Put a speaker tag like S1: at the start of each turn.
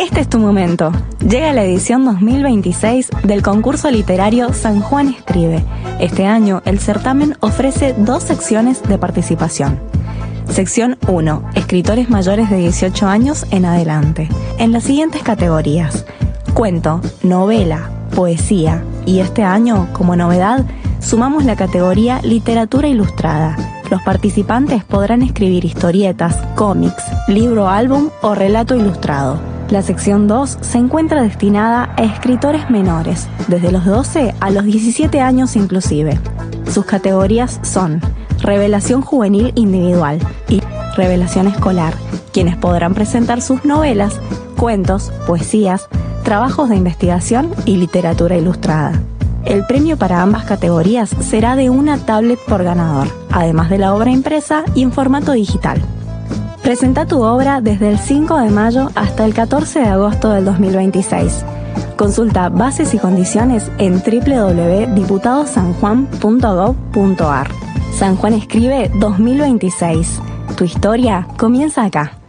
S1: Este es tu momento. Llega la edición 2026 del concurso literario San Juan Escribe. Este año, el certamen ofrece 2 secciones de participación. Sección 1. Escritores mayores de 18 años en adelante. En las siguientes categorías: cuento, novela, poesía y este año, como novedad, sumamos la categoría literatura ilustrada. Los participantes podrán escribir historietas, cómics, libro álbum o relato ilustrado. La sección 2 se encuentra destinada a escritores menores, desde los 12 a los 17 años inclusive. Sus categorías son revelación juvenil individual y revelación escolar, quienes podrán presentar sus novelas, cuentos, poesías, trabajos de investigación y literatura ilustrada. El premio para ambas categorías será de una tablet por ganador, además de la obra impresa y en formato digital. Presenta tu obra desde el 5 de mayo hasta el 14 de agosto del 2026. Consulta bases y condiciones en www.diputadosanjuan.gov.ar. San Juan Escribe 2026. Tu historia comienza acá.